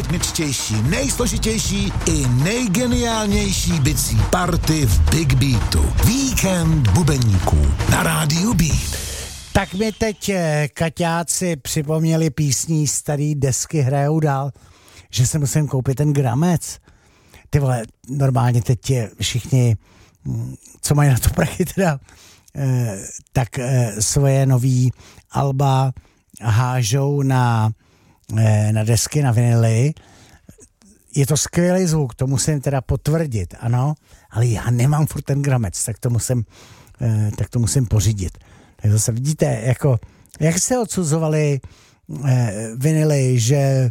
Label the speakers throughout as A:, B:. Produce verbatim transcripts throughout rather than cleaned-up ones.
A: nejrytmičtější, nejsložitější i nejgeniálnější bicí party v Big Beatu. Víkend bubeníků na rádiu Beat.
B: Tak mi teď kaťáci připomněli písní starý desky hrajou dál, že se musím koupit ten gramec. Ty vole, normálně teď je všichni, co mají na to prachy teda, tak svoje nový alba hážou na, na desky, na vinily. Je to skvělý zvuk, to musím teda potvrdit, ano, ale já nemám furt ten gramec, tak to musím, tak to musím pořídit. Tak zase vidíte, jako, jak se odsuzovali vinily, že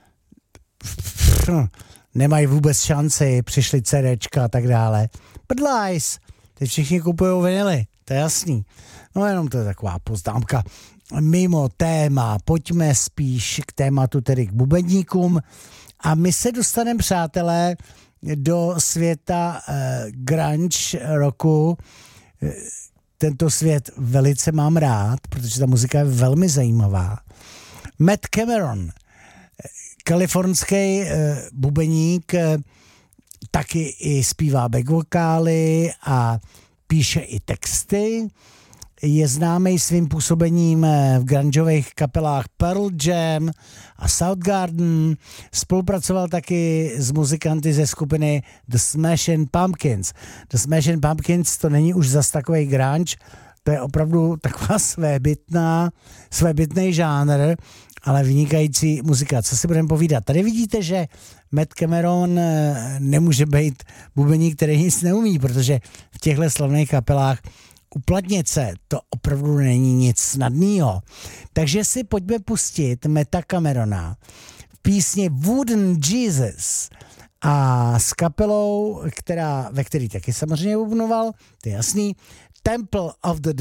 B: nemají vůbec šanci, přišly CDčka a tak dále. Prdlajs, teď všichni kupujou vinily, to je jasný. No jenom to je taková poznámka mimo téma, pojďme spíš k tématu, tedy k bubeníkům a my se dostaneme, přátelé, do světa eh, grunge roku. Tento svět velice mám rád, protože ta muzika je velmi zajímavá. Matt Cameron, kalifornský eh, bubeník, eh, taky i zpívá back vokály a píše i texty. Je známý svým působením v grungeových kapelách Pearl Jam a Soundgarden. Spolupracoval taky s muzikanty ze skupiny The Smashing Pumpkins. The Smashing Pumpkins to není už zas takovej grunge, to je opravdu taková svébytná, svébytný žánr, ale vynikající muzika. Co si budeme povídat? Tady vidíte, že Matt Cameron nemůže být bubeník, který nic neumí, protože v těchto slavných kapelách uplatnit se, to opravdu není nic snadného. Takže si pojďme pustit Matta Camerona v písni Wooden Jesus a s kapelou, která, ve který taky samozřejmě bubnoval, to je jasný, Temple of the